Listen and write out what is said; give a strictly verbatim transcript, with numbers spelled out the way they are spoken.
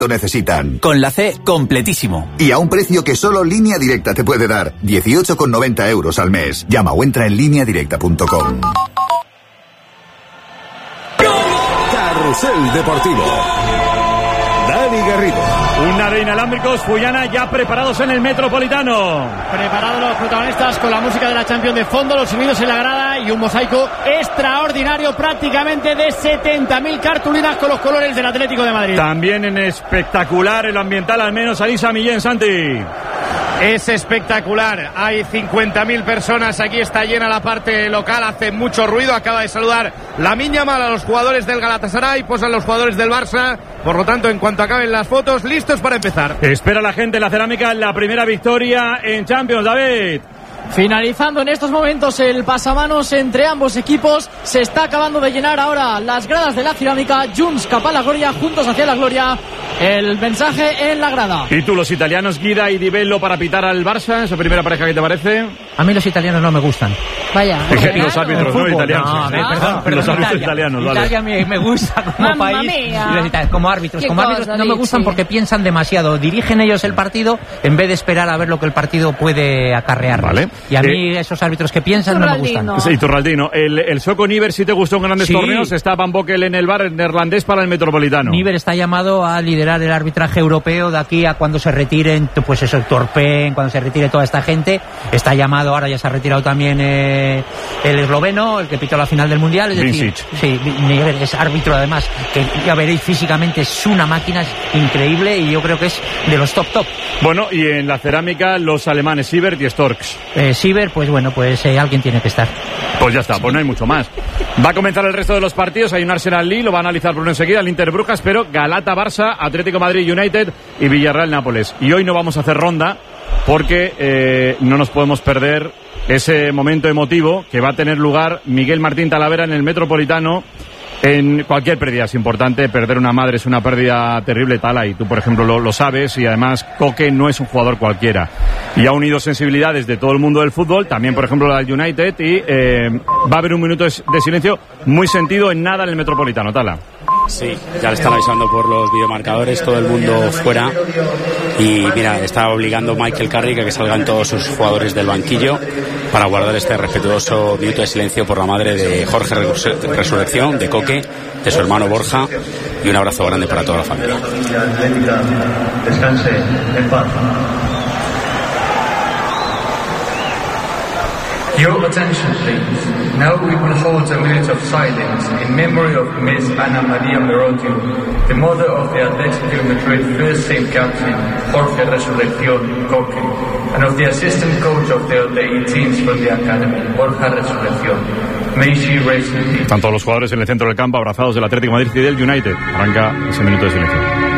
lo necesitan. Con la C, completísimo. Y a un precio que solo Línea Directa te puede dar. dieciocho con noventa euros al mes. Llama o entra en línea directa punto com. Carrusel Deportivo. Dani Garrido. Una de inalámbricos, Fullana, ya preparados en el Metropolitano. Preparados los protagonistas con la música de la Champions de fondo, los sonidos en la grada y un mosaico extraordinario, prácticamente de setenta mil cartulinas con los colores del Atlético de Madrid. También en espectacular el ambiental, al menos Alisa Millén, Santi. Es espectacular, hay cincuenta mil personas, aquí está llena la parte local, hace mucho ruido, acaba de saludar Lamine Yamal a los jugadores del Galatasaray, posan los jugadores del Barça, por lo tanto en cuanto acaben las fotos, listos para empezar. Espera la gente en la cerámica la primera victoria en Champions, David. Finalizando en estos momentos el pasamanos entre ambos equipos, se está acabando de llenar ahora las gradas de la cerámica. Junts cap a la gloria, juntos hacia la gloria. El mensaje en la grada. ¿Y tú, los italianos, Guida y Di Bello para pitar al Barça? ¿Esa primera pareja que te parece? A mí los italianos no me gustan. Vaya. Los árbitros, no italianos. No, a ver, perdón, perdón, los árbitros Italia. italianos, vale. Italia me, me gusta como Mamma país. mía. Y los italianos, como árbitros. Qué Como árbitros cosa, no me gustan Richie. porque piensan demasiado. Dirigen ellos el partido en vez de esperar a ver lo que el partido puede acarrear. Vale. Y a mí Eh, esos árbitros que piensan no me gustan. Turraldino. Sí, Turraldino. El, el Soko Niver, si te gustó en grandes Sí. torneos, está Van Bokel en el bar neerlandés para el Metropolitano. Niver está llamado a liderar el arbitraje europeo de aquí a cuando se retiren, pues eso, Torpen, cuando se retire toda esta gente. Está llamado, ahora ya se ha retirado también eh, el esloveno, el que pitó la final del Mundial. Es decir, Vincic. sí, Niver es árbitro además, que ya veréis físicamente es una máquina, es increíble y yo creo que es de los top top. Bueno, y en la cerámica, los alemanes Siebert y Storks. Eh, Siever, pues bueno, pues eh, alguien tiene que estar. Pues ya está, pues no hay mucho más. Va a comenzar el resto de los partidos. Hay un Arsenal-Lille, lo va a analizar Bruno enseguida, el Inter-Brujas, pero Galata-Barça, Atlético Madrid-United y Villarreal-Nápoles. Y hoy no vamos a hacer ronda porque eh, no nos podemos perder ese momento emotivo que va a tener lugar Miguel Martín Talavera en el Metropolitano. En cualquier pérdida es importante, perder una madre es una pérdida terrible, Tala, y tú, por ejemplo, lo, lo sabes, y además Coque no es un jugador cualquiera. Y ha unido sensibilidades de todo el mundo del fútbol, también, por ejemplo, la del United, y eh, va a haber un minuto de, de silencio muy sentido en nada en el Metropolitano, Tala. Sí, ya le están avisando por los videomarcadores, todo el mundo fuera. Y mira, está obligando Michael Carrick a que salgan todos sus jugadores del banquillo para guardar este respetuoso minuto de silencio por la madre de Jorge Resurrección, de Coque, de su hermano Borja, y un abrazo grande para toda la familia. Descanse en paz. Your attention, please. Now we will hold a minute of silence in memory of Miss Ana María Merodio, the mother of the Atlético de Madrid first team captain, Jorge Resurrección Coque, and of the assistant coach of the under eighteens from the academy, Borja Resurrección. May she rest in peace. Están todos los jugadores en el centro del campo abrazados del Atlético de Madrid y del United. Arranca ese minuto de silencio.